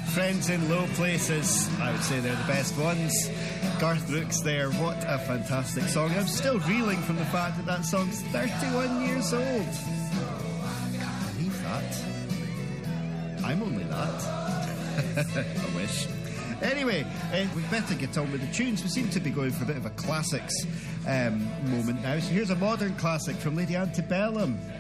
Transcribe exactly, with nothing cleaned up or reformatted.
Friends in Low Places, I would say they're the best ones. Garth Brooks there, what a fantastic song. I'm still reeling from the fact that that song's thirty-one years old. I can't believe that. I'm only that. I wish. Anyway, uh, we better get on with the tunes. We seem to be going for a bit of a classics um, moment now. So here's a modern classic from Lady Antebellum.